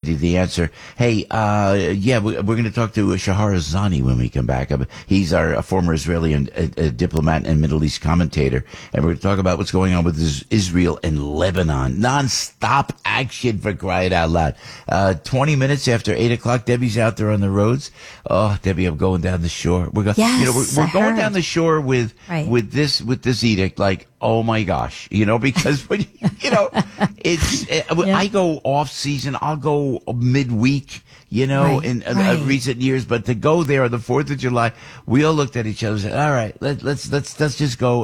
570, The Answer. Hey, we're going to talk to Shahrazani when we come back. He's a former Israeli diplomat and Middle East commentator, and we're going to talk about what's going on with Israel and Lebanon. Non-stop action, for crying out loud. 20 minutes after 8 o'clock, Debbie's out there on the roads. Oh, Debbie, I'm going down the shore. We're going, yes, we're going down the shore with this edict, like, oh my gosh, because when I go off season, I'll go midweek, in recent years, but to go there on the 4th of July, we all looked at each other and said, all right, let's just go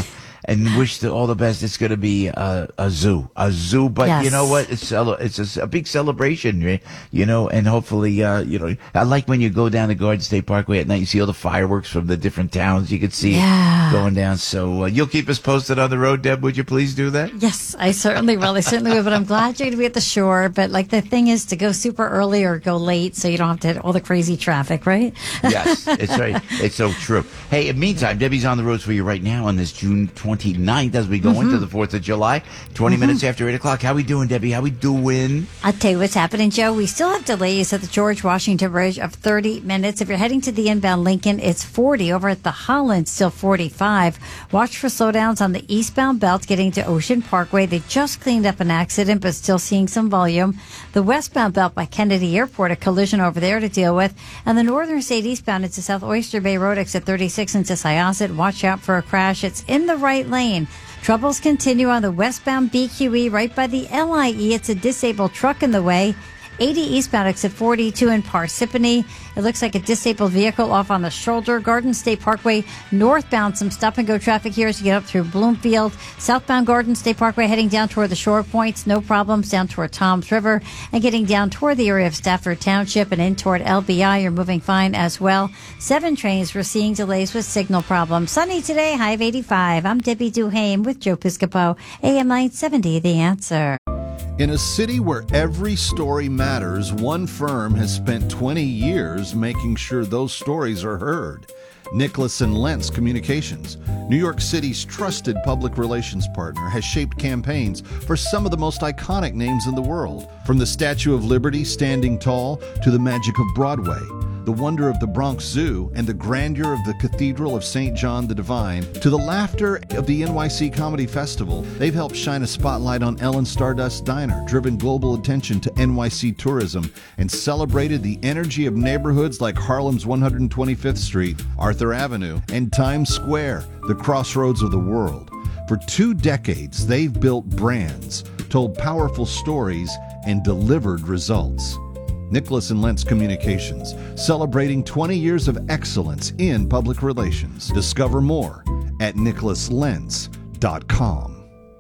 and wish all the best. It's going to be a zoo, but yes. You know what? It's a big celebration, and hopefully, I like when you go down the Garden State Parkway at night, you see all the fireworks from the different towns. You can see it going down. So you'll keep us posted on the road, Deb. Would you please do that? Yes, I certainly will. But I'm glad you're going to be at the shore. But the thing is to go super early or go late so you don't have to hit all the crazy traffic, right? Yes, it's right. It's so true. Hey, in the meantime, Debbie's on the roads for you right now on this June 29th as we go into the 4th of July, 20 minutes after 8 o'clock. How we doing, Debbie? How we doing? I'll tell you what's happening, Joe. We still have delays at the George Washington Bridge of 30 minutes. If you're heading to the inbound Lincoln, it's 40. Over at the Holland, still 45. Watch for slowdowns on the eastbound belt getting to Ocean Parkway. They just cleaned up an accident, but still seeing some volume. The westbound belt by Kennedy Airport, a collision over there to deal with. And the northern state eastbound, it's the South Oyster Bay Road, exit 36 into Syosset. Watch out for a crash. It's in the right lane. Troubles continue on the westbound BQE right by the LIE. It's a disabled truck in the way. 80 eastbound exit 42 in Parsippany. It looks like a disabled vehicle off on the shoulder. Garden State Parkway northbound, some stop-and-go traffic here as you get up through Bloomfield. Southbound Garden State Parkway heading down toward the shore points. No problems down toward Toms River. And getting down toward the area of Stafford Township and in toward LBI, you're moving fine as well. 7 trains, we're seeing delays with signal problems. Sunny today, high of 85. I'm Debbie Duhame with Joe Piscopo, AM 970, The Answer. In a city where every story matters, one firm has spent 20 years making sure those stories are heard. Nicholas & Lentz Communications, New York City's trusted public relations partner, has shaped campaigns for some of the most iconic names in the world. From the Statue of Liberty standing tall to the magic of Broadway, the wonder of the Bronx Zoo, and the grandeur of the Cathedral of St. John the Divine, to the laughter of the NYC Comedy Festival, they've helped shine a spotlight on Ellen Stardust Diner, driven global attention to NYC tourism, and celebrated the energy of neighborhoods like Harlem's 125th Street, Arthur Avenue, and Times Square, the crossroads of the world. For 2 decades, they've built brands, told powerful stories, and delivered results. Nicholas & Lentz Communications, celebrating 20 years of excellence in public relations. Discover more at nicholaslentz.com.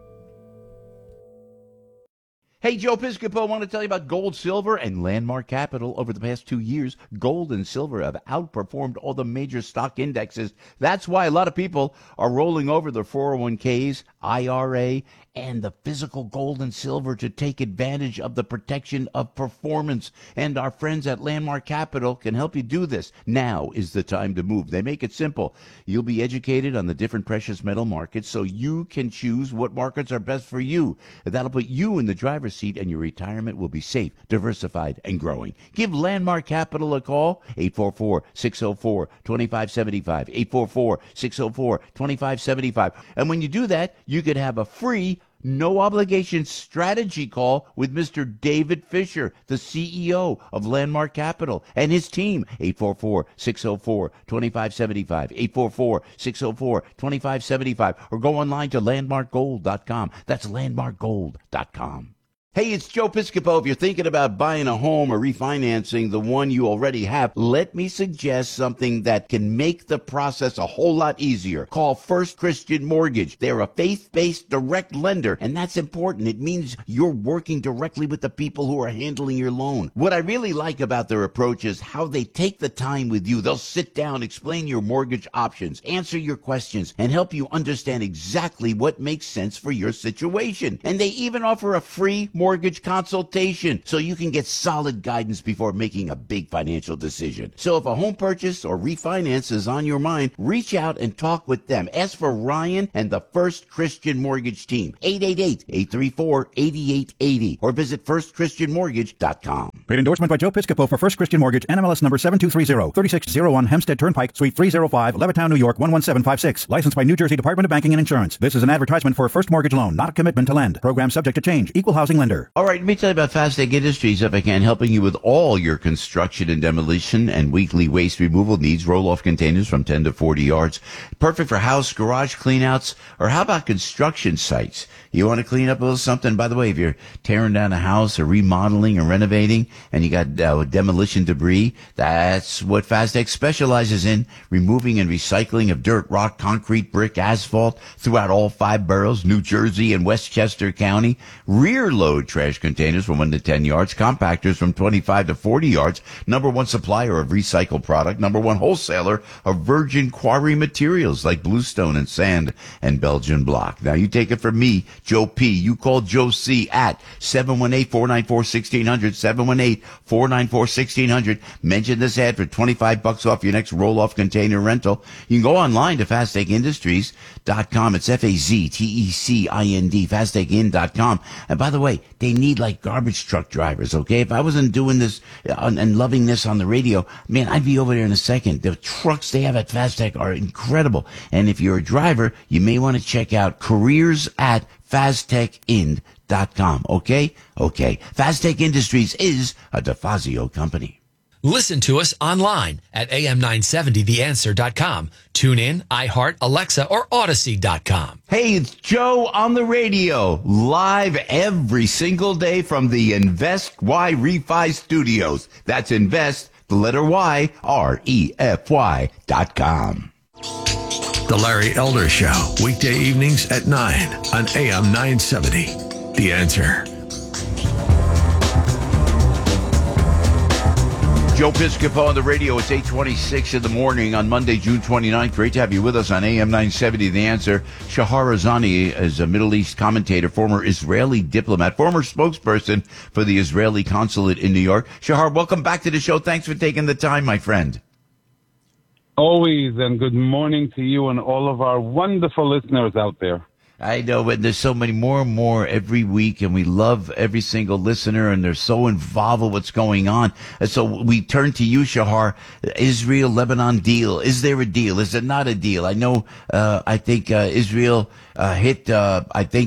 Hey, Joe Piscopo, I want to tell you about gold, silver, and Landmark Capital. Over the past 2 years, gold and silver have outperformed all the major stock indexes. That's why a lot of people are rolling over their 401ks, IRA, and the physical gold and silver to take advantage of the protection of performance. And our friends at Landmark Capital can help you do this. Now is the time to move. They make it simple. You'll be educated on the different precious metal markets so you can choose what markets are best for you. That'll put you in the driver's seat, and your retirement will be safe, diversified, and growing. Give Landmark Capital a call, 844-604-2575, 844-604-2575. And when you do that, you could have a free no obligation strategy call with Mr. David Fisher, the CEO of Landmark Capital, and his team. 844-604-2575, 844-604-2575, or go online to landmarkgold.com. That's landmarkgold.com. Hey, it's Joe Piscopo. If you're thinking about buying a home or refinancing the one you already have, let me suggest something that can make the process a whole lot easier. Call First Christian Mortgage. They're a faith-based direct lender, and that's important. It means you're working directly with the people who are handling your loan. What I really like about their approach is how they take the time with you. They'll sit down, explain your mortgage options, answer your questions, and help you understand exactly what makes sense for your situation. And they even offer a free mortgage consultation so you can get solid guidance before making a big financial decision. So if a home purchase or refinance is on your mind, reach out and talk with them. Ask for Ryan and the First Christian Mortgage team, 888-834-8880, or visit firstchristianmortgage.com. Paid endorsement by Joe Piscopo for First Christian Mortgage, NMLS number 7230, 3601 Hempstead Turnpike, Suite 305, Levittown, New York, 11756. Licensed by New Jersey Department of Banking and Insurance. This is an advertisement for a first mortgage loan, not a commitment to lend. Program subject to change. Equal housing lender. All right, let me tell you about Fastec Industries, if I can, helping you with all your construction and demolition and weekly waste removal needs. Roll-off containers from 10 to 40 yards. Perfect for house, garage cleanouts, or how about construction sites? You want to clean up a little something? By the way, if you're tearing down a house or remodeling or renovating and you got demolition debris, that's what Fastec specializes in, removing and recycling of dirt, rock, concrete, brick, asphalt throughout all 5 boroughs, New Jersey and Westchester County. Rear load trash containers from 1 to 10 yards, compactors from 25 to 40 yards. Number 1 supplier of recycled product, number 1 wholesaler of virgin quarry materials like bluestone and sand and Belgian block. Now you take it from me, Joe P. You call Joe C. at 718-494-1600, 718-494-1600. Mention this ad for $25 off your next roll-off container rental. You can go online to FastecIndustries.com. It's FAZTECIND, FastecIn.com. And by the way, they need like garbage truck drivers, okay? If I wasn't doing this and loving this on the radio, man, I'd be over there in a second. The trucks they have at Fastec are incredible. And if you're a driver, you may want to check out careers at FastecInd.com. Okay? Okay. Fastec Industries is a DeFazio company. Listen to us online at am970theanswer.com. Tune in, iHeart, Alexa, or Odyssey.com. Hey, it's Joe on the radio, live every single day from the Invest Y Refi Studios. That's Invest, the letter Y, REFY.com. The Larry Elder Show, weekday evenings at 9 on AM 970. The Answer. Joe Piscopo on the radio. It's 8:26 in the morning on Monday, June 29th. Great to have you with us on AM 970. The Answer. Shahar Razani is a Middle East commentator, former Israeli diplomat, former spokesperson for the Israeli consulate in New York. Shahar, welcome back to the show. Thanks for taking the time, my friend. Always, and good morning to you and all of our wonderful listeners out there. I know, but there's so many more and more every week, and we love every single listener, and they're so involved with what's going on. And so we turn to you, Shahar. Israel-Lebanon deal. Is there a deal? Is it not a deal? I know, I think Israel hit, the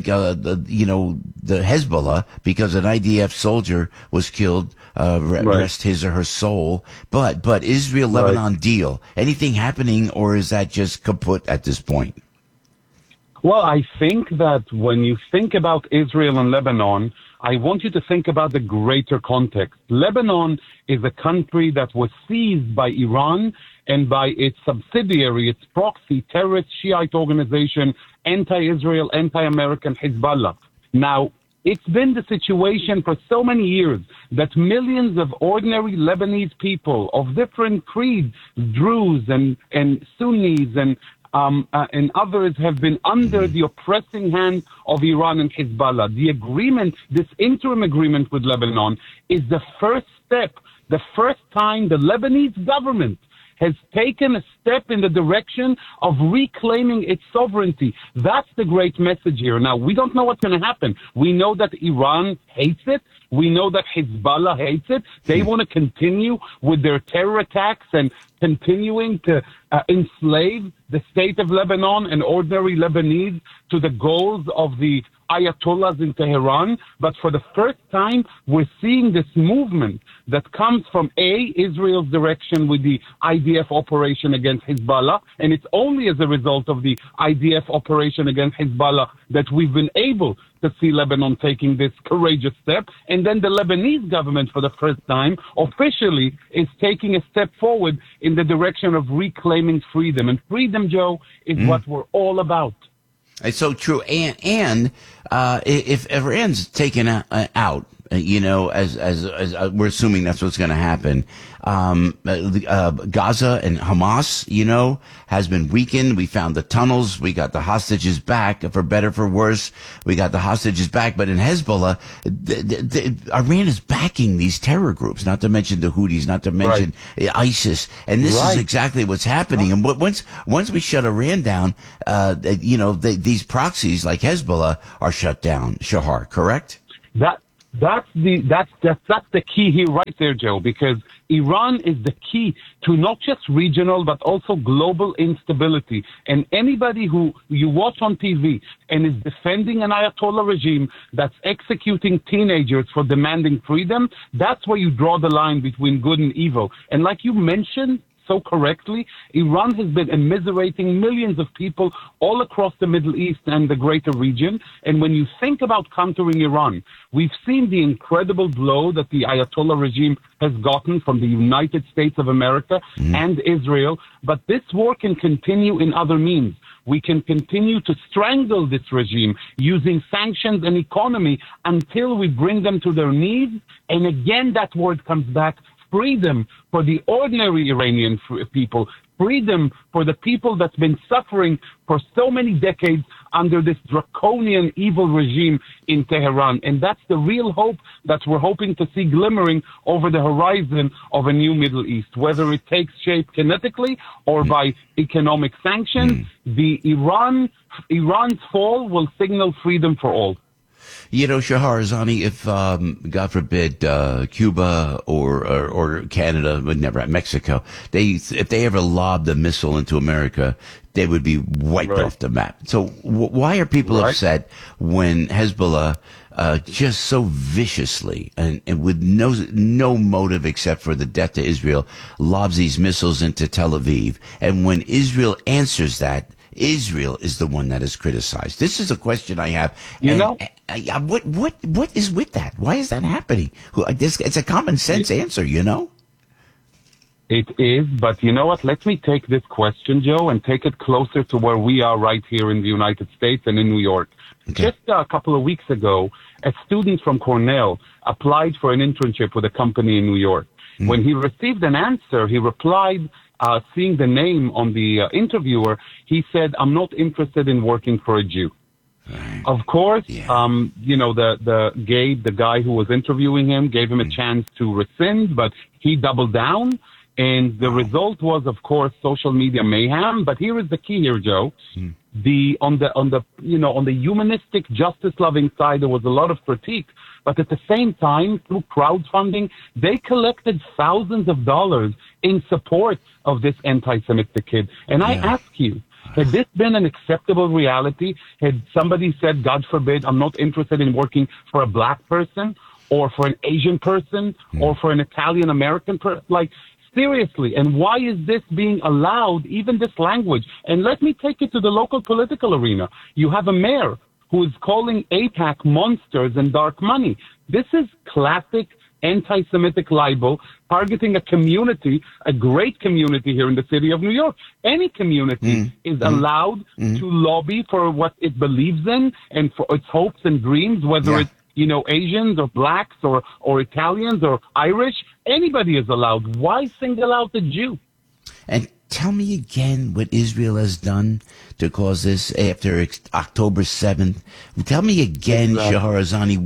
Hezbollah because an IDF soldier was killed. Rest his or her soul. But Israel-Lebanon deal. Anything happening, or is that just kaput at this point? Well, I think that when you think about Israel and Lebanon, I want you to think about the greater context. Lebanon is a country that was seized by Iran and by its subsidiary, its proxy terrorist Shiite organization, anti-Israel, anti-American Hezbollah. Now, it's been the situation for so many years that millions of ordinary Lebanese people of different creeds, Druze and Sunnis and others have been under the oppressing hand of Iran and Hezbollah. The agreement, this interim agreement with Lebanon, is the first step, the first time the Lebanese government has taken a step in the direction of reclaiming its sovereignty. That's the great message here. Now, we don't know what's going to happen. We know that Iran hates it. We know that Hezbollah hates it. They want to continue with their terror attacks and continuing to enslave the state of Lebanon and ordinary Lebanese to the goals of the Ayatollahs in Tehran. But for the first time, we're seeing this movement that comes from Israel's direction with the IDF operation against Hezbollah. And it's only as a result of the IDF operation against Hezbollah that we've been able to see Lebanon taking this courageous step. And then the Lebanese government, for the first time, officially is taking a step forward in the direction of reclaiming freedom. And freedom, Joe, is what we're all about. It's so true. And if Iran's taken out, as we're assuming that's what's going to happen, Gaza and Hamas, has been weakened. We found the tunnels. We got the hostages back, for better, for worse. We got the hostages back. But in Hezbollah, Iran is backing these terror groups, not to mention the Houthis, not to mention ISIS. And this is exactly what's happening. And once we shut Iran down, these proxies like Hezbollah are shut down. Shahar, correct? That's the key here right there, Joe, because Iran is the key to not just regional but also global instability. And anybody who you watch on TV and is defending an Ayatollah regime that's executing teenagers for demanding freedom, that's where you draw the line between good and evil. And like you mentioned so correctly, Iran has been immiserating millions of people all across the Middle East and the greater region. And when you think about countering Iran, we've seen the incredible blow that the Ayatollah regime has gotten from the United States of America and Israel. But this war can continue in other means. We can continue to strangle this regime using sanctions and economy until we bring them to their knees. And again, that word comes back: freedom for the ordinary Iranian people, freedom for the people that's been suffering for so many decades under this draconian evil regime in Tehran. And that's the real hope that we're hoping to see glimmering over the horizon of a new Middle East, whether it takes shape kinetically or by economic sanctions. Iran's fall will signal freedom for all. You know, Shahrazani, if God forbid Cuba or Canada, would never, Mexico, if they ever lobbed a missile into America, they would be wiped off the map. So why are people upset when Hezbollah just so viciously and with no motive except for the death to Israel lobs these missiles into Tel Aviv, and when Israel answers that, Israel is the one that is criticized? This is a question I have. What is with that? Why is that happening? It's a common sense answer, you know? It is, but you know what? Let me take this question, Joe, and take it closer to where we are right here in the United States and in New York. Okay. Just a couple of weeks ago, a student from Cornell applied for an internship with a company in New York. When he received an answer, he replied, seeing the name on the interviewer, he said, "I'm not interested in working for a Jew." Right. Of course, the guy who was interviewing him gave him a chance to rescind, but he doubled down. And the result was, of course, social media mayhem. But here is the key here, Joe. On the humanistic, justice-loving side, there was a lot of critique. But at the same time, through crowdfunding, they collected thousands of dollars in support of this anti-Semitic kid. And I ask you, had this been an acceptable reality? Had somebody said, God forbid, I'm not interested in working for a black person or for an Asian person or for an Italian-American person? Like, seriously, and why is this being allowed, even this language? And let me take it to the local political arena. You have a mayor who is calling AIPAC monsters and dark money. This is classic anti-Semitic libel targeting a community, a great community here in the city of New York. Any community is allowed to lobby for what it believes in and for its hopes and dreams, whether it's Asians or blacks or Italians or Irish. Anybody is allowed. Why single out the Jew? And tell me again what Israel has done to cause this after October 7th. Tell me again, Shahrazani,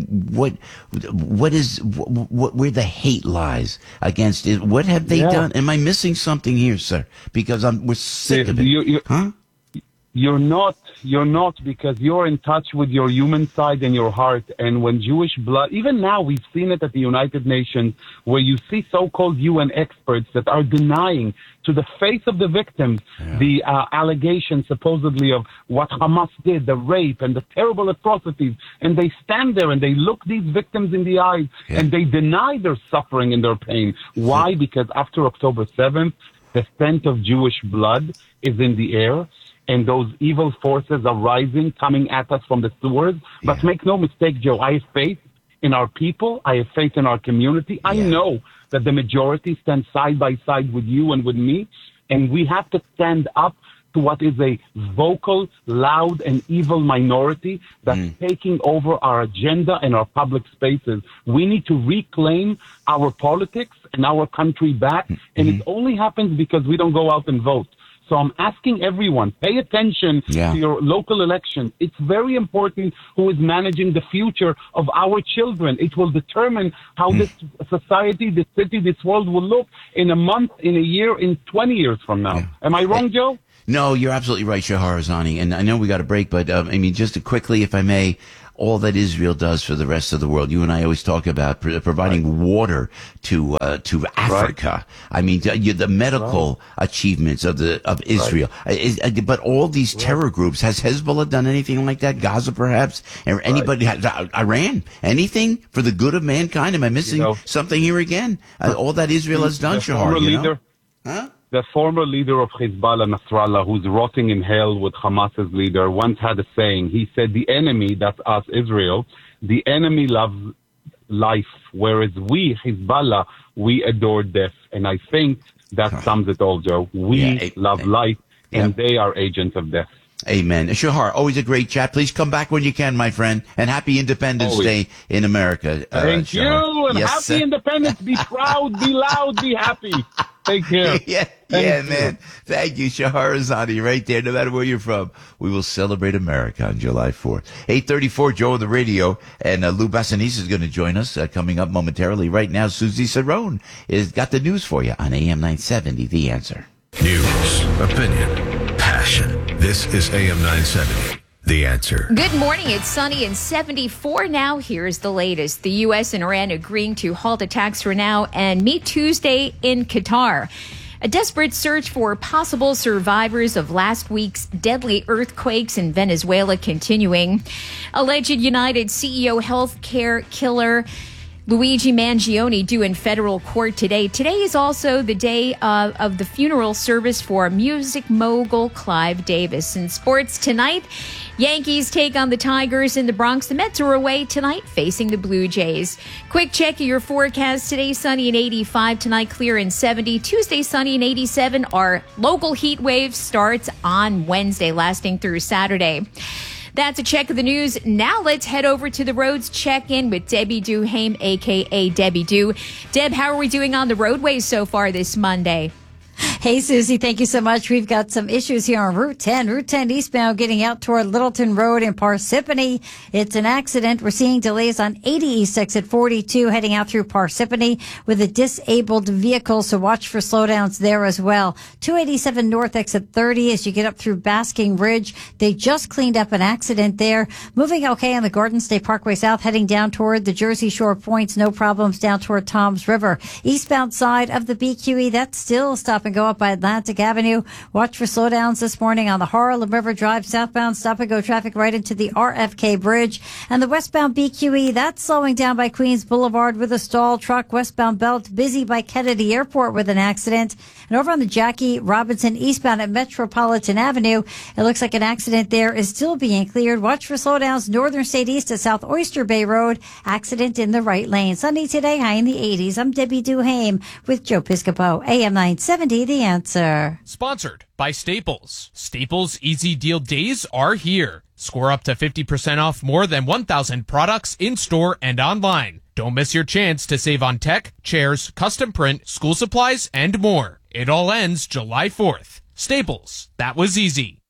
where the hate lies against it. What have they done? Am I missing something here, sir? Because we're sick of it. You're not, because you're in touch with your human side and your heart. And when Jewish blood, even now we've seen it at the United Nations, where you see so-called UN experts that are denying to the face of the victims the allegations supposedly of what Hamas did, the rape and the terrible atrocities. And they stand there and they look these victims in the eyes and they deny their suffering and their pain. Why? Because after October 7th, the scent of Jewish blood is in the air. And those evil forces are rising, coming at us from the sewers. But make no mistake, Joe, I have faith in our people. I have faith in our community. I know that the majority stands side by side with you and with me. And we have to stand up to what is a vocal, loud, and evil minority that's taking over our agenda and our public spaces. We need to reclaim our politics and our country back. And it only happens because we don't go out and vote. So I'm asking everyone, pay attention to your local elections. It's very important who is managing the future of our children. It will determine how this society, this city, this world will look in a month, in a year, in 20 years from now. Am I wrong, Joe? No, you're absolutely right, Shahrazani. And I know we got a break, but just quickly, if I may, all that Israel does for the rest of the world. You and I always talk about providing water to Africa. I mean, the medical achievements of Israel. But all these terror groups, has Hezbollah done anything like that? Gaza, perhaps, or anybody? Iran? Anything for the good of mankind? Am I missing something here again? All that Israel has done, Shahar. The former leader of Hezbollah, Nasrallah, who's rotting in hell with Hamas's leader, once had a saying. He said, the enemy, that's us, Israel, the enemy loves life, whereas we, Hezbollah, we adore death. And I think that sums it all, Joe. We love life, and they are agents of death. Amen. Shahar, always a great chat. Please come back when you can, my friend. And happy Independence Day in America. Thank you, and happy Independence. Be proud, be loud, be happy. Take care. Man. Thank you, Shahar Azadi, right there. No matter where you're from, we will celebrate America on July 4th. 8:34, Joe on the radio, and Lou Bassanese is going to join us coming up momentarily. Right now, Susie Cerrone has got the news for you on AM 970, The Answer. News, opinion, passion. This is AM 970. The Answer. Good morning. It's sunny and 74 now. Here's the latest. The U.S. and Iran agreeing to halt attacks for now and meet Tuesday in Qatar. A desperate search for possible survivors of last week's deadly earthquakes in Venezuela continuing. Alleged United CEO healthcare killer Luigi Mangione due in federal court today. Today is also the day of the funeral service for music mogul Clive Davis. In sports tonight, Yankees take on the Tigers in the Bronx. The Mets are away tonight facing the Blue Jays. Quick check of your forecast. Today sunny and 85. Tonight clear and 70. Tuesday sunny and 87. Our local heat wave starts on Wednesday, lasting through Saturday. That's a check of the news. Now let's head over to the roads. Check in with Debbie Duhaime, a.k.a. Debbie Du. Deb, how are we doing on the roadways so far this Monday? Hey, Susie, thank you so much. We've got some issues here on Route 10. Route 10 eastbound getting out toward Littleton Road in Parsippany. It's an accident. We're seeing delays on 80 East exit 42 heading out through Parsippany with a disabled vehicle, so watch for slowdowns there as well. 287 North exit 30 as you get up through Basking Ridge. They just cleaned up an accident there. Moving okay on the Garden State Parkway South heading down toward the Jersey Shore points. No problems down toward Toms River. Eastbound side of the BQE, that's still stop and go up by Atlantic Avenue. Watch for slowdowns this morning on the Harlem River Drive southbound stop and go traffic right into the RFK Bridge. And the westbound BQE, that's slowing down by Queens Boulevard with a stalled truck. Westbound belt busy by Kennedy Airport with an accident. And over on the Jackie Robinson eastbound at Metropolitan Avenue, it looks like an accident there is still being cleared. Watch for slowdowns Northern State East at South Oyster Bay Road. Accident in the right lane. Sunny today, high in the 80s. I'm Debbie Duhaime with Joe Piscopo, AM 970, The Answer. Sponsored by Staples. Staples Easy Deal Days are here. Score up to 50% off more than 1,000 products in-store and online. Don't miss your chance to save on tech, chairs, custom print, school supplies, and more. It all ends July 4th. Staples. That was easy.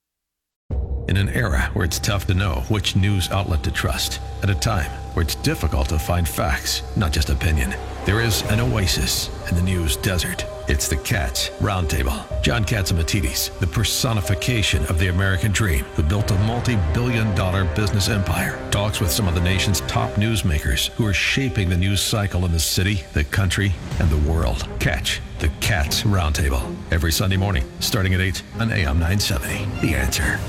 In an era where it's tough to know which news outlet to trust, at a time where it's difficult to find facts, not just opinion, there is an oasis in the news desert. It's the Katz Roundtable. John Catsimatidis, the personification of the American dream, who built a multi-billion-dollar business empire, talks with some of the nation's top newsmakers who are shaping the news cycle in the city, the country, and the world. Catch the Katz Roundtable every Sunday morning, starting at 8 on AM 970. The Answer.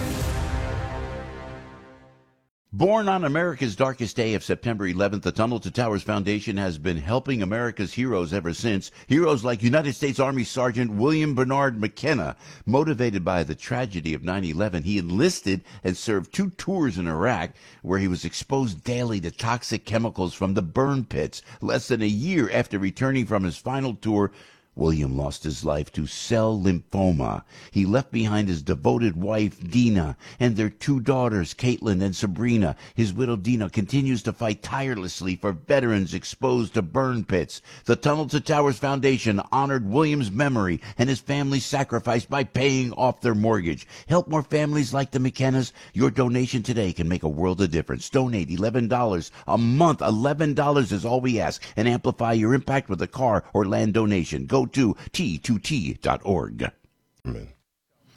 Born on America's darkest day of September 11th, the Tunnel to Towers Foundation has been helping America's heroes ever since. Heroes like United States Army Sergeant William Bernard McKenna. Motivated by the tragedy of 9/11, he enlisted and served 2 tours in Iraq, where he was exposed daily to toxic chemicals from the burn pits. Less than a year after returning from his final tour, William lost his life to cell lymphoma. He left behind his devoted wife, Dina, and their 2 daughters, Caitlin and Sabrina. His widow, Dina, continues to fight tirelessly for veterans exposed to burn pits. The Tunnel to Towers Foundation honored William's memory and his family's sacrifice by paying off their mortgage. Help more families like the McKennas. Your donation today can make a world of difference. Donate $11 a month. $11 is all we ask. And amplify your impact with a car or land donation. Go to T2T.org. Amen.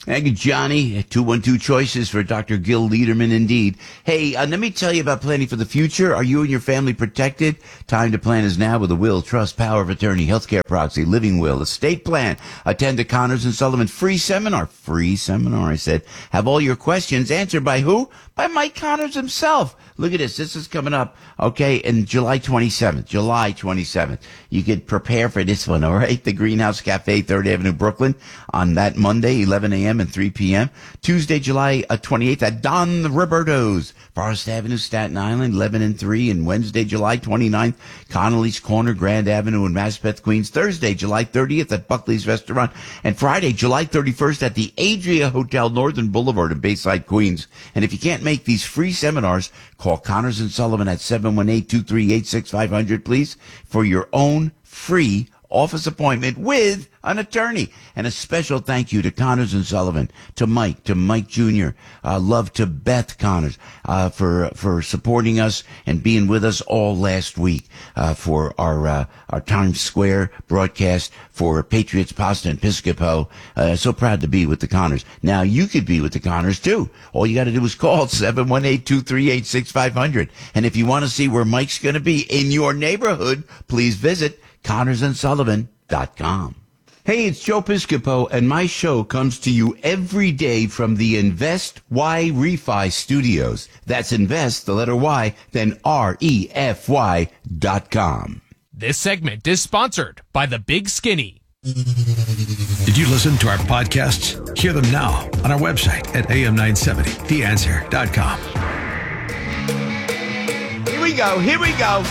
Thank you, Johnny. 212 choices for Dr. Gil Liederman, indeed. Hey, let me tell you about planning for the future. Are you and your family protected? Time to plan is now with a will, trust, power of attorney, healthcare proxy, living will, estate plan. Attend the Connors and Sullivan free seminar. Free seminar, I said. Have all your questions answered by who? By Mike Connors himself. Look at this. This is coming up, okay, in July 27th. July 27th. You could prepare for this one, all right? The Greenhouse Cafe, 3rd Avenue, Brooklyn, on that Monday, 11 a.m. and 3 p.m. Tuesday, July 28th at Don Roberto's, Forest Avenue, Staten Island, 11 and 3. And Wednesday, July 29th, Connolly's Corner, Grand Avenue in Maspeth, Queens. Thursday, July 30th at Buckley's Restaurant. And Friday, July 31st at the Adria Hotel, Northern Boulevard in Bayside, Queens. And if you can't make these free seminars, call Connors and Sullivan at 718-238-6500, please, for your own free office appointment with an attorney. And a special thank you to Connors and Sullivan, to Mike Jr., love to Beth Connors, for supporting us and being with us all last week, for our Times Square broadcast for Patriots Pasta and Piscopo. So proud to be with the Connors. Now you could be with the Connors too. All you got to do is call 718-238-6500. And if you want to see where Mike's going to be in your neighborhood, please visit ConnorsandSullivan.com. Hey, it's Joe Piscopo, and my show comes to you every day from the Invest Y Refi Studios. That's Invest, the letter Y, then REFY.com. This segment is sponsored by The Big Skinny. Did you listen to our podcasts? Hear them now on our website at am970theanswer.com. Here we go.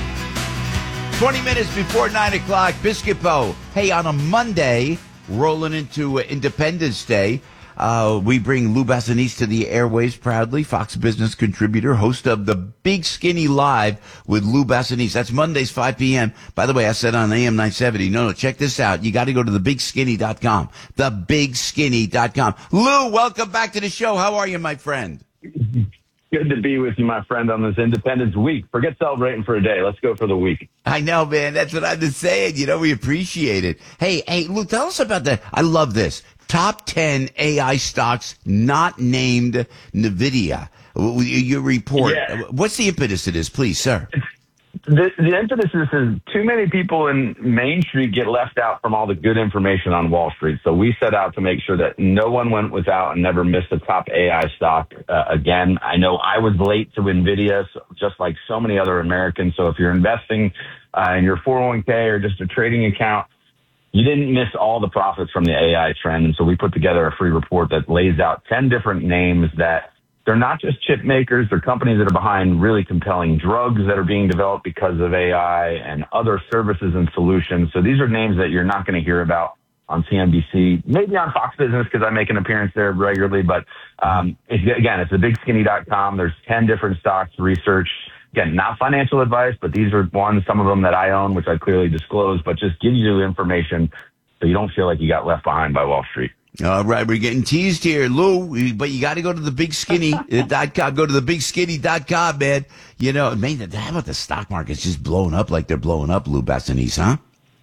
20 minutes before 9 o'clock, Piscopo. Hey, on a Monday, rolling into Independence Day, we bring Lou Bassanese to the airwaves proudly, Fox Business contributor, host of The Big Skinny Live with Lou Bassanese. That's Mondays, 5 p.m. By the way, I said on AM 970. No, check this out. You got to go to thebigskinny.com. Thebigskinny.com. Lou, welcome back to the show. How are you, my friend? Good to be with you, my friend, on this Independence Week. Forget celebrating for a day. Let's go for the week. I know, man. That's what I've been saying. You know, we appreciate it. Hey, Lou, tell us about that. I love this. Top 10 AI stocks not named NVIDIA. Your report. Yeah. What's the impetus of this, please, sir? The impetus is too many people in Main Street get left out from all the good information on Wall Street. So we set out to make sure that no one went without and never missed a top AI stock again. I know I was late to NVIDIA, just like so many other Americans. So if you're investing in your 401k or just a trading account, you didn't miss all the profits from the AI trend. And so we put together a free report that lays out 10 different names that they're not just chip makers. They're companies that are behind really compelling drugs that are being developed because of AI and other services and solutions. So these are names that you're not going to hear about on CNBC, maybe on Fox Business because I make an appearance there regularly. But it's thebigskinny.com. There's 10 different stocks research. Again, not financial advice, but these are some of them that I own, which I clearly disclose, but just give you information so you don't feel like you got left behind by Wall Street. All right, we're getting teased here, Lou, but you got to go to thebigskinny.com. Go to thebigskinny.com, man. You know, man, how about the stock market's just blowing up like they're blowing up, Lou Bassanese, huh?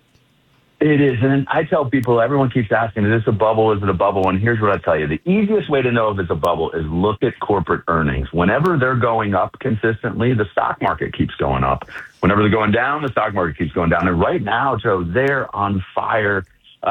It is. And I tell people, everyone keeps asking, is this a bubble? Is it a bubble? And here's what I tell you. The easiest way to know if it's a bubble is look at corporate earnings. Whenever they're going up consistently, the stock market keeps going up. Whenever they're going down, the stock market keeps going down. And right now, Joe, they're on fire.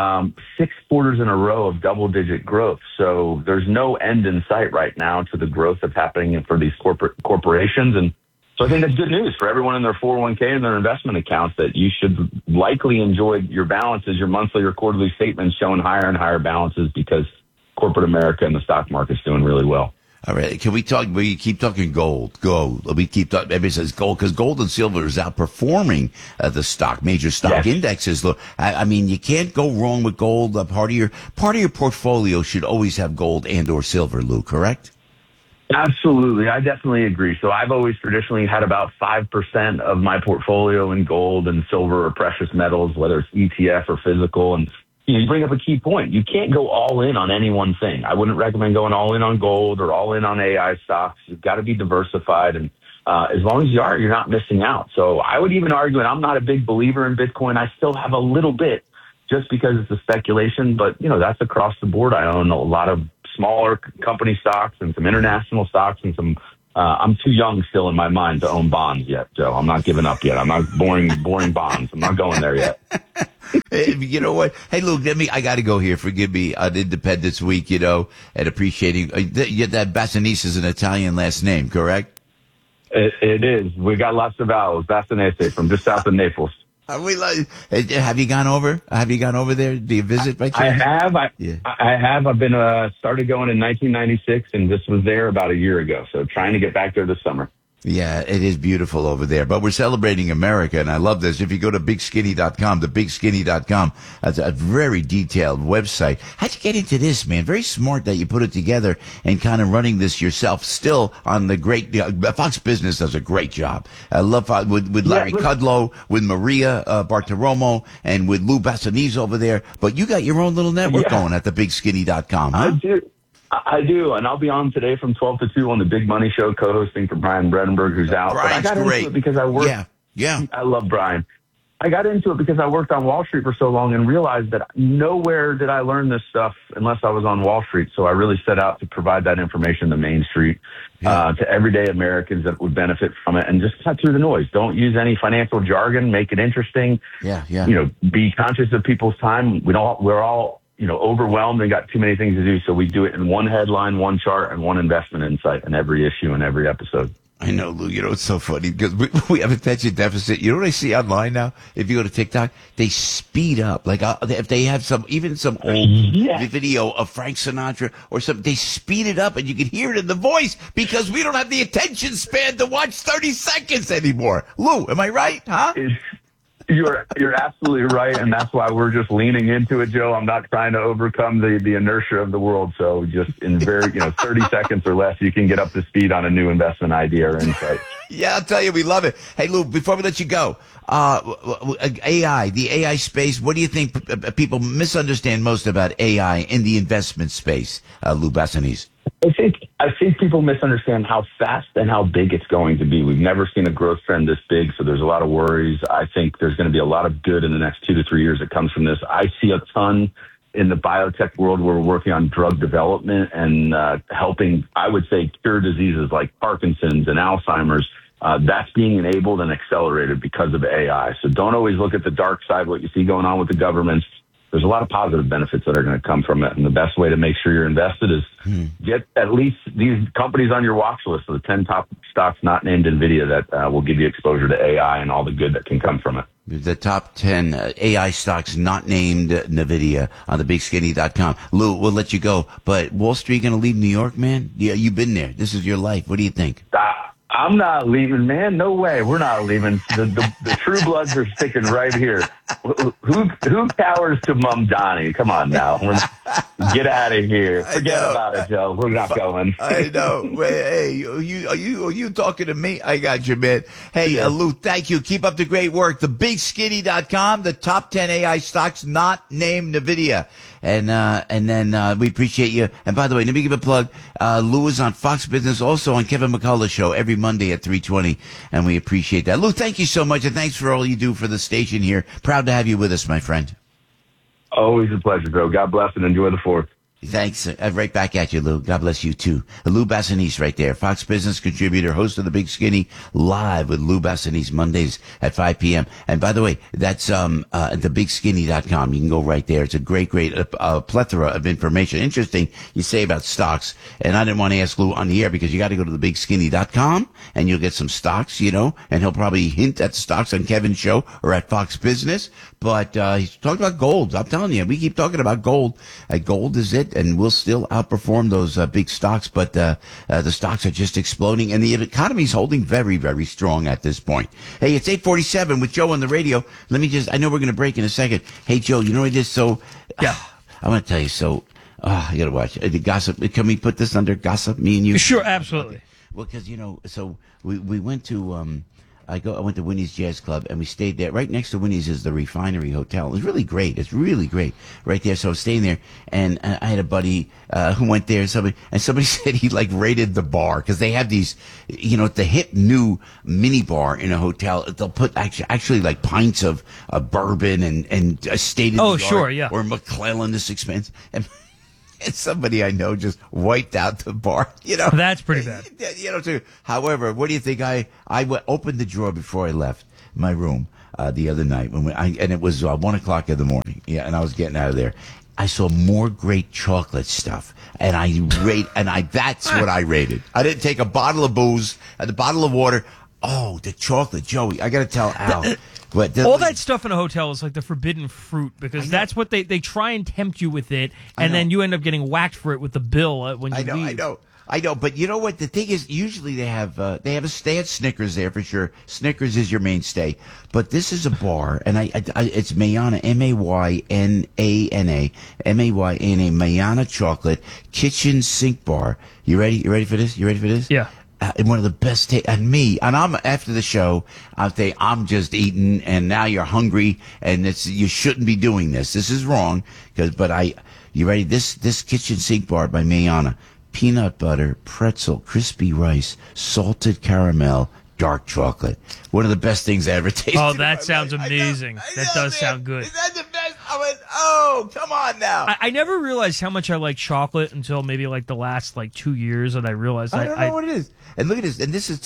6 quarters in a row of double-digit growth. So there's no end in sight right now to the growth that's happening for these corporations. And so I think that's good news for everyone in their 401k and their investment accounts that you should likely enjoy your balances, your monthly or quarterly statements showing higher and higher balances because corporate America and the stock market's doing really well. All right. Can we talk? We keep talking gold. We keep talking. Everybody says gold because gold and silver is outperforming the major stock indexes. Look, I mean, you can't go wrong with gold. Part of your portfolio should always have gold and or silver, Lou. Correct? Absolutely. I definitely agree. So I've always traditionally had about 5% of my portfolio in gold and silver or precious metals, whether it's ETF or physical. And you bring up a key point. You can't go all in on any one thing. I wouldn't recommend going all in on gold or all in on AI stocks. You've got to be diversified. And as long as you are, you're not missing out. So I would even argue, and I'm not a big believer in Bitcoin, I still have a little bit just because it's a speculation, but that's across the board. I own a lot of smaller company stocks and some international stocks and some. I'm too young still in my mind to own bonds yet, Joe. I'm not giving up yet. I'm not boring bonds. I'm not going there yet. Hey, you know what? Hey, Luke, I got to go here. Forgive me on Independence Week, and appreciating that Bassanese is an Italian last name, correct? It is. We got lots of vowels. Bassanese from just south of Naples. Have you gone over? Have you gone over there? Do you visit by chance? I have. I have. I've been started going in 1996 and just was there about a year ago. So trying to get back there this summer. Yeah, it is beautiful over there. But we're celebrating America, and I love this. If you go to bigskinny.com, thebigskinny.com, that's a very detailed website. How'd you get into this, man? Very smart that you put it together and kind of running this yourself still on the great, Fox Business does a great job. I love with Larry Kudlow, with Maria Bartiromo, and with Lou Bassanese over there. But you got your own little network going at thebigskinny.com, huh? I do, and I'll be on today from 12 to 2 on the Big Money Show, co-hosting for Brian Bredenberg, who's out. Brian's but I got great. into it because I worked. Yeah. I love Brian. I got into it because I worked on Wall Street for so long and realized that nowhere did I learn this stuff unless I was on Wall Street. So I really set out to provide that information to Main Street, to everyday Americans that would benefit from it, and just cut through the noise. Don't use any financial jargon. Make it interesting. Be conscious of people's time. We're all overwhelmed and got too many things to do. So we do it in one headline, one chart, and one investment insight in every issue and every episode. I know, Lou. It's so funny because we have attention deficit. You know what I see online now? If you go to TikTok, they speed up. Like if they have some old video of Frank Sinatra or something, they speed it up and you can hear it in the voice because we don't have the attention span to watch 30 seconds anymore. Lou, am I right? Huh? You're absolutely right, and that's why we're just leaning into it, Joe. I'm not trying to overcome the inertia of the world. So just in 30 seconds or less, you can get up to speed on a new investment idea or insight. Yeah, I'll tell you, we love it. Hey, Lou, before we let you go, AI, the AI space, what do you think people misunderstand most about AI in the investment space, Lou Bassanese? I think people misunderstand how fast and how big it's going to be. We've never seen a growth trend this big, so there's a lot of worries. I think there's going to be a lot of good in the next 2 to 3 years that comes from this. I see a ton in the biotech world where we're working on drug development and helping, I would say, cure diseases like Parkinson's and Alzheimer's. That's being enabled and accelerated because of AI. So don't always look at the dark side, what you see going on with the governments. There's a lot of positive benefits that are going to come from it. And the best way to make sure you're invested is get at least these companies on your watch list of the 10 top stocks not named NVIDIA that will give you exposure to AI and all the good that can come from it. The top 10 AI stocks not named NVIDIA on thebigskinny.com. Lou, we'll let you go. But Wall Street going to leave New York, man? Yeah, you've been there. This is your life. What do you think? I'm not leaving, man. No way. We're not leaving. The True Bloods are sticking right here. Who cowers to Mamdani? Come on now. Get out of here. Forget about it, Joe. We're not going. I know. Hey, are you talking to me? I got you, man. Hey, Lou, thank you. Keep up the great work. TheBigSkinny.com, the top 10 AI stocks not named NVIDIA. And then we appreciate you. And by the way, let me give a plug. Lou is on Fox Business, also on Kevin McCullough's show every Monday at 3:20, and we appreciate that. Lou, thank you so much, and thanks for all you do for the station here. Proud to have you with us, my friend. Always a pleasure, bro. God bless and enjoy the 4th. Thanks. Right back at you, Lou. God bless you, too. Lou Bassanese right there, Fox Business contributor, host of The Big Skinny, live with Lou Bassanese Mondays at 5 p.m. And by the way, that's thebigskinny.com. You can go right there. It's a great plethora of information. Interesting you say about stocks. And I didn't want to ask Lou on the air because you got to go to thebigskinny.com and you'll get some stocks, and he'll probably hint at stocks on Kevin's show or at Fox Business. But he's talking about gold. I'm telling you, we keep talking about gold. Gold is it. And we'll still outperform those big stocks, but the stocks are just exploding, and the economy's holding very, very strong at this point. Hey, it's 8:47 with Joe on the radio. I know we're going to break in a second. Hey, Joe, you know what it is? So, I want to tell you, I got to watch the gossip. Can we put this under gossip, me and you? Sure, absolutely. Well, because, so we went to I went to Winnie's Jazz Club, and we stayed there. Right next to Winnie's is the Refinery Hotel. It was really great. It's really great right there. So I was staying there, and I had a buddy who went there. Somebody said he like raided the bar because they have these, the hip new mini bar in a hotel. They'll put actually like pints of bourbon and a state of the art. Sure, yeah. Or McClellan, this expense. And somebody I know just wiped out the bar, That's pretty bad. Too. However, what do you think? I opened the drawer before I left my room the other night and it was 1 o'clock in the morning. Yeah, and I was getting out of there. I saw more great chocolate stuff, and that's what I rated. I didn't take a bottle of booze and a bottle of water. Oh, the chocolate, Joey! I got to tell Al. All that stuff in a hotel is like the forbidden fruit because that's what they try and tempt you with it, and then you end up getting whacked for it with the bill when you leave. I know, but you know what? The thing is, usually they have Snickers there for sure. Snickers is your mainstay, but this is a bar, and it's Mayana, Mayana, Mayana chocolate kitchen sink bar. You ready? You ready for this? Yeah. One of the best and I'm after the show I'm just eating, and now you're hungry, and you shouldn't be doing this is wrong you ready? This kitchen sink bar by Mayana, peanut butter, pretzel, crispy rice, salted caramel, dark chocolate, one of the best things I ever tasted. Oh, that sounds amazing. That does sound good. Is that the best? I went, oh, come on now. I never realized how much I like chocolate until maybe like the last 2 years, and I realized I don't know what it is. And look at this. And this is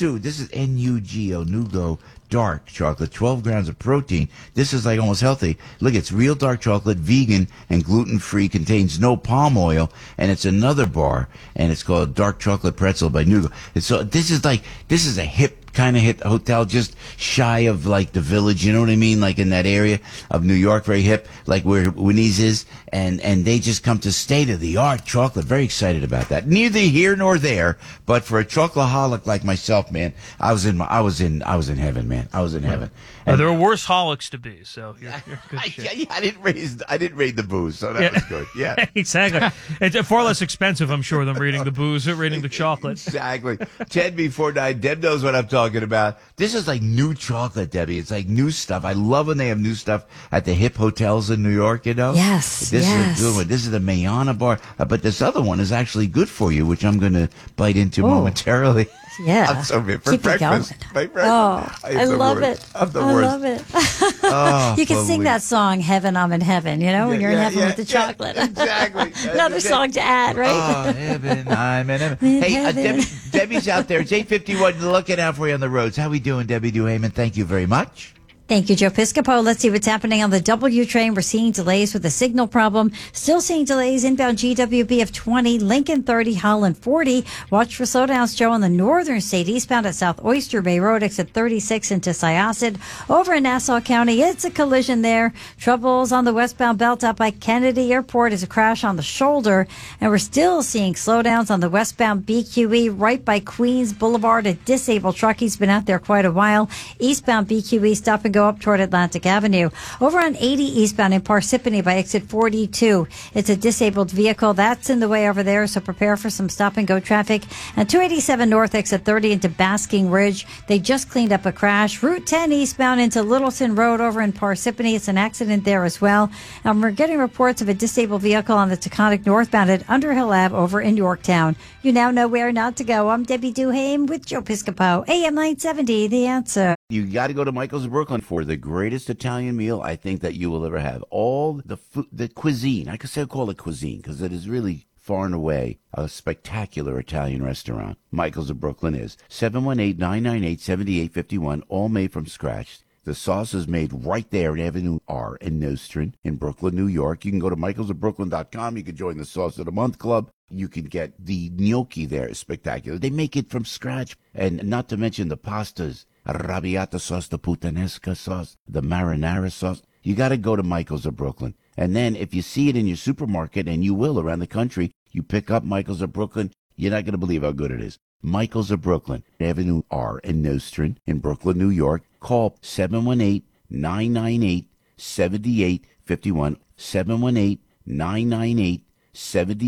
Nugo dark chocolate, 12 grams of protein. This is like almost healthy. Look, it's real dark chocolate, vegan and gluten-free, contains no palm oil, and it's another bar, and it's called Dark Chocolate Pretzel by Nugo. And so this is a hip kind of hit hotel, just shy of like the Village, you know what I mean? Like in that area of New York, very hip, like where Winnie's is, and they just come to state of the art chocolate. Very excited about that. Neither here nor there, but for a chocoholic like myself, man, I was in heaven, man. I was in heaven. There are worse holics to be, so you're good shit. I didn't raid the booze, so that was good. Yeah, exactly. It's far less expensive, I'm sure, than raiding the booze or raiding the chocolate. Exactly. 10 before 9. Deb knows what I'm talking about. This is like new chocolate, Debbie. It's like new stuff. I love when they have new stuff at the hip hotels in New York. Yes. This is a good one. This is the Mayana bar, but this other one is actually good for you, which I'm going to bite into momentarily. Yeah. I'm so good. For Keep breakfast. Oh, I love it. I'm the I worst. love it. Oh, you can sing that song, Heaven, I'm in Heaven, when you're in heaven with the chocolate. Exactly. Another song to add, right? Oh, heaven, I'm in heaven. Hey, Debbie's out there. It's 8:51. Looking out for you on the roads. How we doing, Debbie Duhayman? Thank you very much. Thank you, Joe Piscopo. Let's see what's happening on the W train. We're seeing delays with a signal problem. Still seeing delays inbound GWB of 20, Lincoln 30, Holland 40. Watch for slowdowns, Joe, on the northern state, eastbound at South Oyster Bay Road, exit 36 into Syosset. Over in Nassau County, it's a collision there. Troubles on the westbound belt up by Kennedy Airport is a crash on the shoulder. And we're still seeing slowdowns on the westbound BQE right by Queens Boulevard. A disabled truck, he's been out there quite a while. Eastbound BQE stop and go up toward Atlantic Avenue. Over on 80 eastbound in Parsippany by exit 42, it's a disabled vehicle that's in the way over there, so prepare for some stop and go traffic. And 287 north exit 30 into Basking Ridge, they just cleaned up a crash. Route 10 eastbound into Littleton Road over in Parsippany, it's an accident there as well. And we're getting reports of a disabled vehicle on the Taconic northbound at Underhill Ave over in Yorktown. You now know where not to go. I'm Debbie Duhayme with Joe Piscopo, AM 970, The Answer. You got to go to Michael's of Brooklyn for the greatest Italian meal I think that you will ever have. All the food, the cuisine. I could say call it cuisine because it is really far and away a spectacular Italian restaurant. Michael's of Brooklyn is 718-998-7851, all made from scratch. The sauce is made right there at Avenue R in Nostrand in Brooklyn, New York. You can go to michaelsofbrooklyn.com. You can join the Sauce of the Month Club. You can get the gnocchi there. It's spectacular. They make it from scratch. And not to mention the pastas. Arrabbiata sauce, the puttanesca sauce, the marinara sauce. You got to go to Michael's of Brooklyn. And then if you see it in your supermarket, and you will around the country, you pick up Michael's of Brooklyn, you're not going to believe how good it is. Michael's of Brooklyn, Avenue R in Nostrand in Brooklyn, New York. Call 718-998-7851.